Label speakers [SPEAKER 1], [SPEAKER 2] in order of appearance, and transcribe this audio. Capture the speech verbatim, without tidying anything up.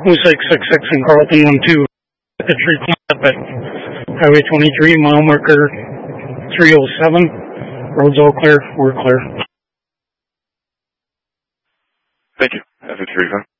[SPEAKER 1] oh six six six in Carlton, one two. At the tree cleanup at Highway twenty-three, mile marker three oh seven. Road's all clear. We're clear.
[SPEAKER 2] Thank you. F H three five.